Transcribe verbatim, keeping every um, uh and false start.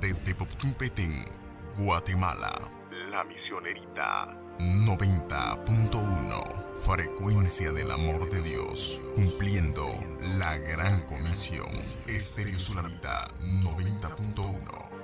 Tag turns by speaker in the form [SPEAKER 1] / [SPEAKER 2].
[SPEAKER 1] desde Poptumpetén, Guatemala. La Misionerita noventa punto uno, frecuencia del amor de Dios, cumpliendo la gran comisión. Estéreo Sulamita noventa punto uno.